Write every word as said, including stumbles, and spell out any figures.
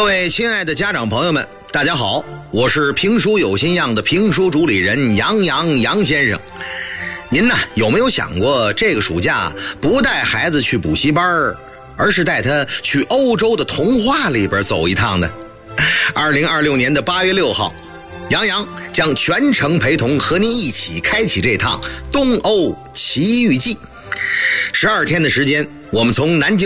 位亲爱的家长朋友们，大家好，我是评书有心样的评书主理人杨洋杨先生。您呢有没有想过，这个暑假不带孩子去补习班，而是带他去欧洲的童话里边走一趟呢？二零二六年的八月六号，杨洋将全程陪同和您一起开启这趟东欧奇遇记。十二天的时间，我们从南京